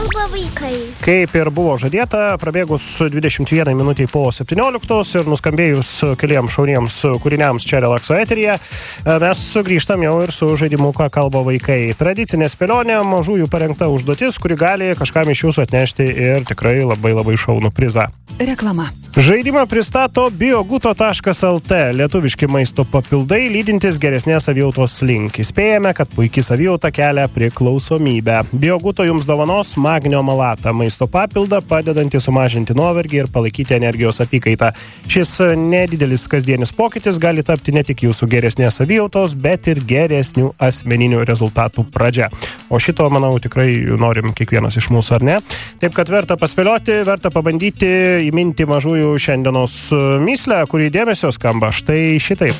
Kalba vaikai. Kaip ir buvo žadėta, prabėgus 21 minutį po 17 ir nuskambėjus keliems šauniems kūriniams čia Relakso eteryje, mes sugrįžtam jau ir su žaidimu Ką kalba vaikai. Tradicinė spėlionė, mažųjų parengta užduotis, kuri gali kažkam iš jūsų atnešti ir tikrai labai šaunų prizą. Reklama. Žaidimą pristato bioguto.lt, lietuviški maisto papildai, lydintis geresnės savijautos link. Įspėjame, kad puiki savijauta kelia priklausomybę. Bioguto jums dovanos magnio malatą, maisto papildą, padedantį sumažinti nuovargį ir palaikyti energijos apykaitą. Šis nedidelis kasdienis pokytis gali tapti ne tik jūsų geresnės savijautos, bet ir geresnių asmeninių rezultatų pradžia. O šito, manau, tikrai norim kiekvienas iš mūsų, ar ne? Taip, kad verta paspėlioti, verta pabandyti įminti mažųjų šiandienos mįslę, kuri dėmesio skamba štai šitaip.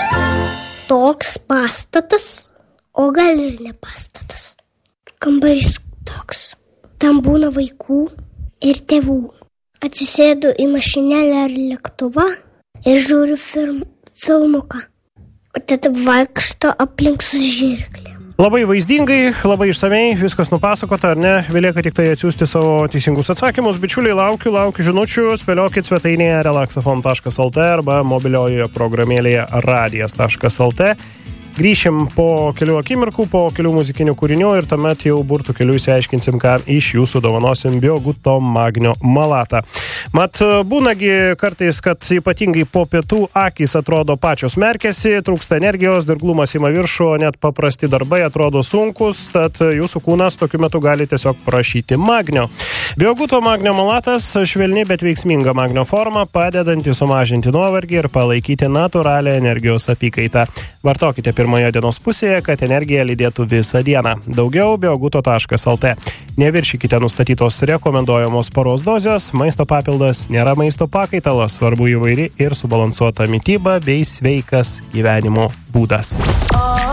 Toks pastatas, o gal ir ne pastatas. Kambarys toks. Tam būna vaikų ir tėvų. Atsisėdu į mašinėlę ar lėktuvą ir žiūriu filmuką. O tada vaikšto aplink su žirklėm. Labai vaizdingai, labai išsamei, viskas nupasakota, ar ne? Belieka tik tai atsiųsti savo teisingus atsakymus. Bičiuliai, laukiu žinučių, spėliokit svetainėje relaxafm.lt arba mobiliojoje programėlėje radijas.lt. Grįšim po kelių akimirkų, po kelių muzikinių kūrinių ir tuomet jau burtų kelių išsiaiškinsim, ką iš jūsų dovanosim Bioguto magnio malatą. Mat, būnagi kartais, kad ypatingai po pietų akys atrodo pačios merkėsi, trūksta energijos, dirglumas ima viršų, net paprasti darbai atrodo sunkus, tad jūsų kūnas tokiu metu gali tiesiog prašyti magnio. Bioguto magnio malatas švelni, bet veiksminga magnio forma, padedanti sumažinti nuovargį ir palaikyti natūralią energijos apykaitą. Vartokite pirmoje dienos pusėje, kad energija lydėtų visą dieną. Daugiau bioguto.lt. Neviršykite nustatytos rekomenduojamos paros dozės, maisto papildas nėra maisto pakaitalas, svarbu įvairi ir subalansuota mityba bei sveikas gyvenimo būdas.